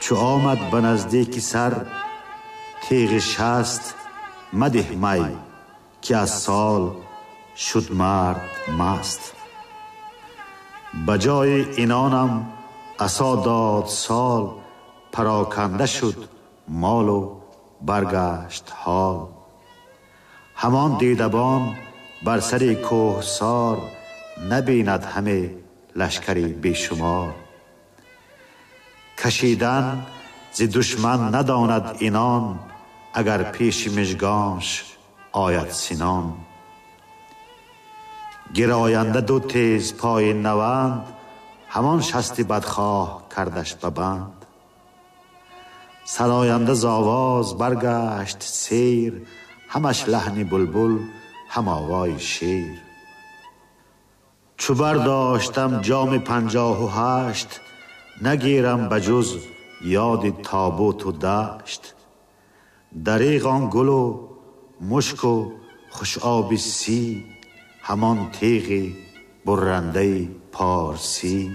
چو آمد به نزدیک سر تیغ شست مده می که از سال شد مرد مست. بجای اینانم عصا داد سال، پراکنده شد مال و برگشت حال. همان دیدبان بر سر کوهسار، نبیند همه لشکری بیشمار. کشیدن ز دشمن نداند اینان، اگر پیش مژگانش آید سنان. گراینده دو تیز پای نوند، همان شست بدخواه کردش ببند. سراینده ز آواز برگشت سیر، همش لحن بلبل هم آوای شیر. چو برداشتم جام 58، نگیرم بجز یاد تابوت و دشت. دریغ آن گل و مشک و خوش آب سی، همان تیغ برنده پارسی.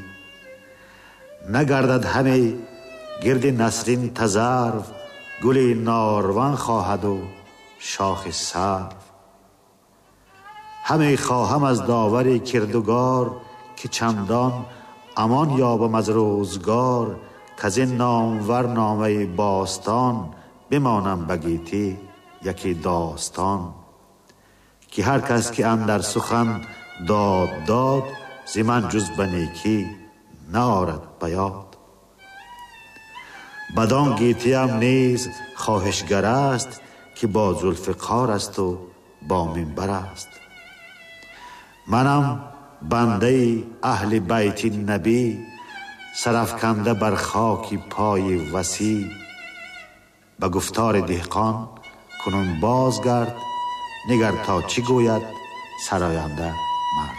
نگردد همه گرد نسرین تذرو، گل نارون خواهد و شاخ سرو. همه خواهم از داور کردگار، که چندان امان یابم از روزگار. که از این نامور نامه باستان، بمانم بگیتی یکی داستان. که هر کس که اندر سخن داد، ز من جز به نیکی نآرد به یاد. بدان گیتیم نیز خواهشگر است، که با ذوالفقار است و با منبر است. منم بنده اهل بیت نبی، سرافکنده بر خاک پای وصی. به گفتار دهقان کنون بازگرد، نگر تا چی گوید سراینده مرد.